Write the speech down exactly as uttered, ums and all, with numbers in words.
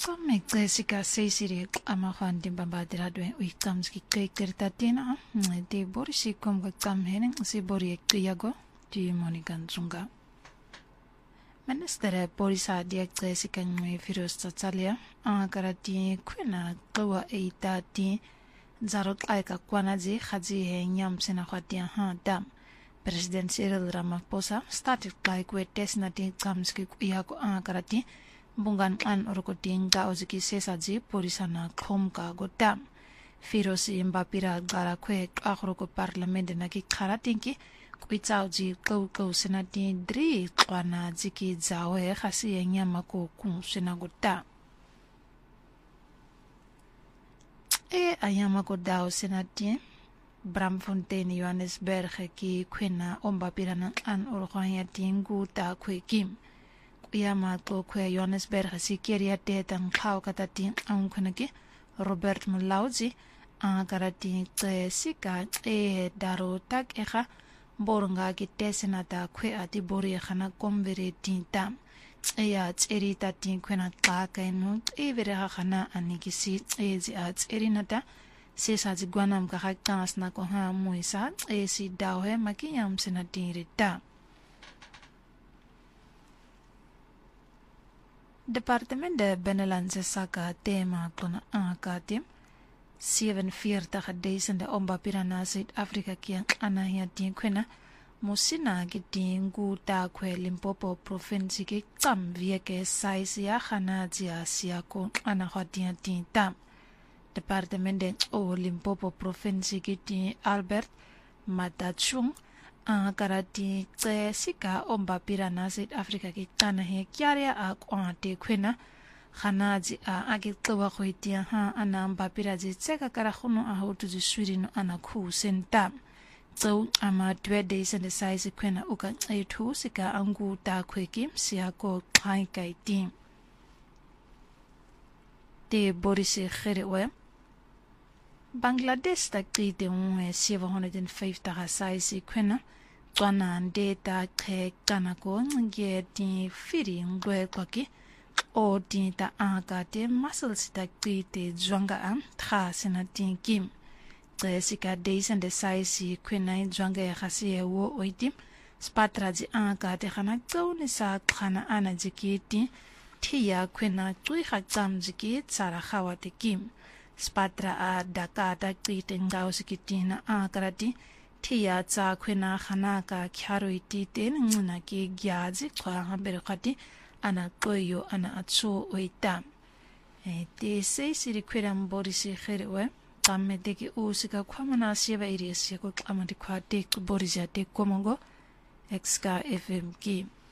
Some Jessica Sisiri Amahan Dimbabadradwe, we comes Kikatina, de Borisi come with some henning, Sibori Kriago, G. Monigan Zunga. Minister Borisa Diak Jessica Firus Tatalia, Ankarati Quina, Goa Eitati, Zarok Aika Kwanazi, Hazi, Yam Senahatian Han Dam. President Cyril Ramaphosa started like with Tesnati Kamski Yako Ankarati. Bungan an orokoting gaoziki sesaji polisana komka godam. Firosi mbapira gara kwe akroko parlamente na ki karatinki kwitsauji kau kau senati dri kwana ziki zawe khasi yenyama ko kun senagoda. E ayama godao senati Bramfontein Johannesburg ki kwena ombapira na an orokonya tingu ta kwe kim. Yama ko kwe Johannesburg sikeria tetang khao katati ang kunaki Robert Mulauzi ang karati tse sika e daro tak ekha boronga ki tesenata kwe ati bori khana kombere tinta e ya tseri tati kwena ka kainu e vere khana anikisi e zi at erinata sesa zi gwanam ka khaktas na ko ha muisa e si dawe makiyam senati rita. Departement de Binnenlandse Zaken tema klona aankatim zevenenveertigduizend ombapira na Zuid-Afrika kia anahia tien kwena musina giting gu ta kwe Limpopo provincie ki tsam wieke saisi ya khana jia siako anahatia tien tam. Departement de o Limpopo provincie ki tien Albert Matachung ang karati tse sika ombapira na Zuid-Afrika ki tanahe kiaria a kwante kwena khanaji a agitwa khoitia ha ana ombapira ji tseka kara khono a hotu ji swirino ana khu senta tso ama twede sende size kwena uka ethu sika angu ta khweki siako khai kai tim de Boris Gerewe Bangladesh ta krite un zevenhonderdvijftig saisi kwena Twana data ke kanako nge ti firi ngwe kwaki o ti ta aka te muscles ta krite zwanga am tra sina tin kim Jessica Daisen de saisi kwena zwanga ya khasi wo oitim spatra ji aka te khana tsoni sa khana ana jikiti thiya kwena tui kha cham jiki tsara khawa te kim spatra a dakata krite ngausikitina akarati Tia tsa kwena khanaka kharoiti ten nguna ki gyazi kwa hambere khati ana koyo ana atso oita e te sei siri kwera Boris Gerewe tamme deki usika kwamana sieva iris yako amadi kwa tek Boris ya tek komongo X K F M ki